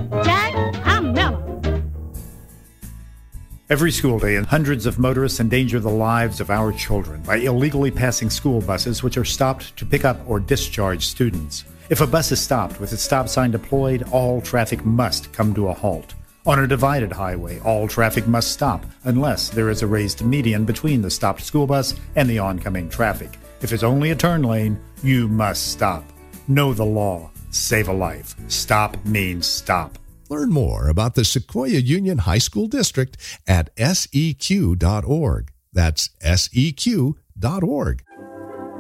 Jack, I'm mellow. Every school day, hundreds of motorists endanger the lives of our children by illegally passing school buses which are stopped to pick up or discharge students. If a bus is stopped with its stop sign deployed, all traffic must come to a halt. On a divided highway, all traffic must stop unless there is a raised median between the stopped school bus and the oncoming traffic. If it's only a turn lane, you must stop. Know the law. Save a life. Stop means stop. Learn more about the Sequoia Union High School District at seq.org. That's seq.org.